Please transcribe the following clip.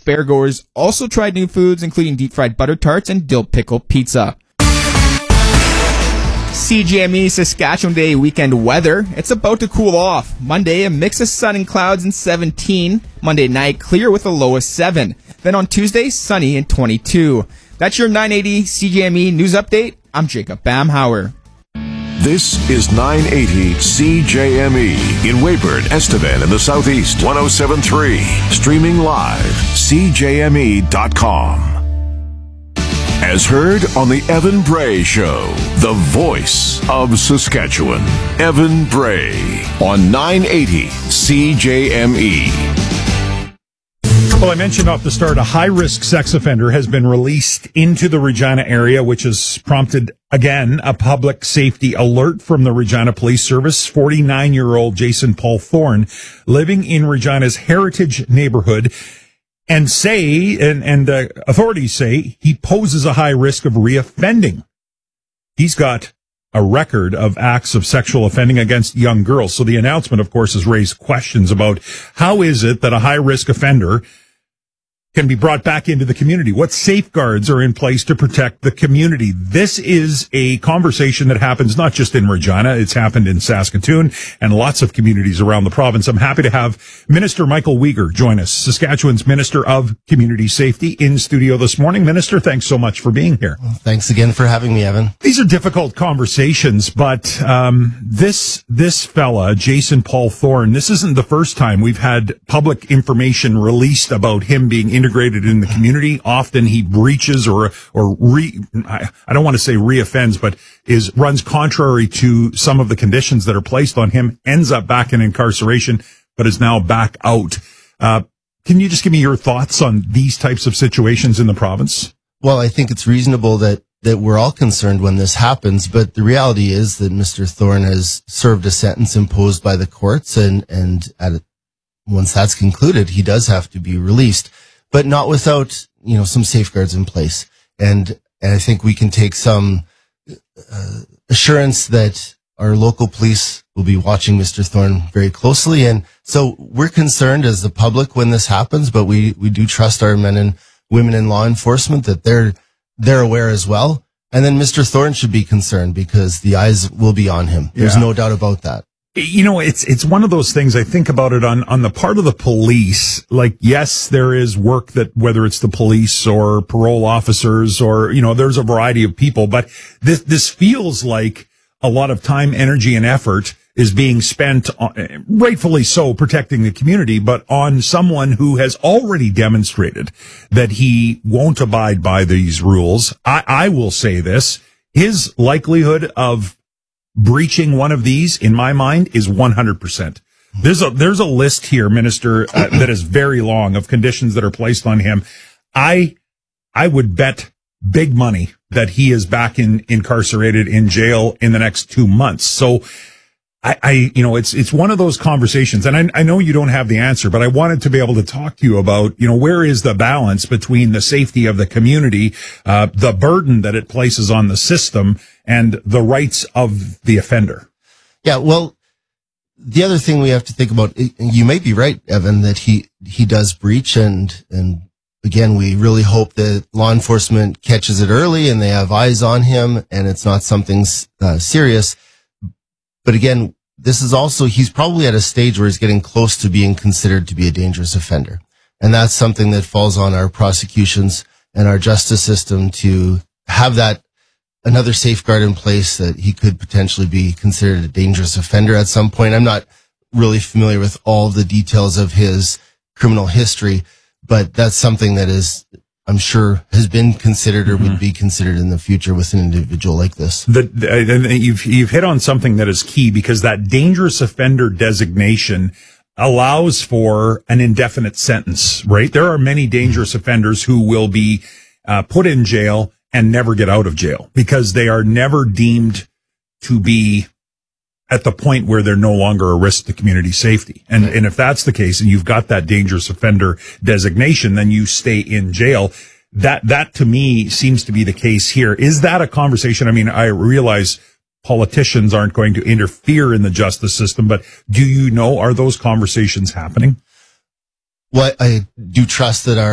Fairgoers also tried new foods, including deep-fried butter tarts and dill pickle pizza. CJME Saskatchewan Day weekend weather. It's about to cool off. Monday, a mix of sun and clouds and 17. Monday night, clear with a low of 7. Then on Tuesday, sunny and 22. That's your 980 CJME News Update. I'm Jacob Bamhauer. This is 980 CJME in Weyburn, Estevan in the Southeast, 107.3. Streaming live, CJME.com. As heard on the Evan Bray Show, the voice of Saskatchewan. Evan Bray on 980 CJME. Well, I mentioned off the start, a high-risk sex offender has been released into the Regina area, which has prompted, again, a public safety alert from the Regina Police Service. 49-year-old Jason Paul Thorne, living in Regina's Heritage neighborhood, and authorities say he poses a high risk of reoffending. He's got a record of acts of sexual offending against young girls. So the announcement, of course, has raised questions about how is it that a high-risk offender can be brought back into the community? What safeguards are in place to protect the community? This is a conversation that happens not just in Regina. It's happened in Saskatoon and lots of communities around the province. I'm happy to have Minister Michael Weger join us, Saskatchewan's Minister of Community Safety, in studio this morning. Minister, thanks so much for being here. Well, thanks again for having me, Evan. These are difficult conversations, but this fella, Jason Paul Thorne, this isn't the first time we've had public information released about him being integrated in the community. Often he breaches I don't want to say reoffends, but runs contrary to some of the conditions that are placed on him, ends up back in incarceration, but is now back out. Can you just give me your thoughts on these types of situations in the province? Well, I think it's reasonable that we're all concerned when this happens, but the reality is that Mr. Thorne has served a sentence imposed by the courts, and once that's concluded, he does have to be released, but not without, some safeguards in place. And I think we can take some assurance that our local police will be watching Mr. Thorne very closely. And so we're concerned as the public when this happens, but we do trust our men and women in law enforcement that they're aware as well. And then Mr. Thorne should be concerned because the eyes will be on him. There's no doubt about that. It's one of those things. I think about it on the part of the police. Like, yes, there is work that, whether it's the police or parole officers or, there's a variety of people, but this feels like a lot of time, energy, and effort is being spent, rightfully so, protecting the community, but on someone who has already demonstrated that he won't abide by these rules. I will say this, his likelihood of breaching one of these, in my mind, is 100%. There's a list here, Minister, that is very long of conditions that are placed on him. I would bet big money that he is back incarcerated in jail in the next 2 months. So it's one of those conversations, and I know you don't have the answer, but I wanted to be able to talk to you about, where is the balance between the safety of the community, the burden that it places on the system, and the rights of the offender. Yeah, well, the other thing we have to think about, you may be right, Evan, that he does breach, and again, we really hope that law enforcement catches it early and they have eyes on him and it's not something serious. But again, this is also, he's probably at a stage where he's getting close to being considered to be a dangerous offender. And that's something that falls on our prosecutions and our justice system to have that another safeguard in place that he could potentially be considered a dangerous offender at some point. I'm not really familiar with all the details of his criminal history, but that's something that is, I'm sure, has been considered or would be considered in the future with an individual like this. You've hit on something that is key, because that dangerous offender designation allows for an indefinite sentence, right? There are many dangerous offenders who will be put in jail and never get out of jail because they are never deemed to be at the point where they're no longer a risk to community safety. And if that's the case and you've got that dangerous offender designation, then you stay in jail. That to me seems to be the case here. Is that a conversation? I mean, I realize politicians aren't going to interfere in the justice system, but do you know, are those conversations happening? Well, I do trust that our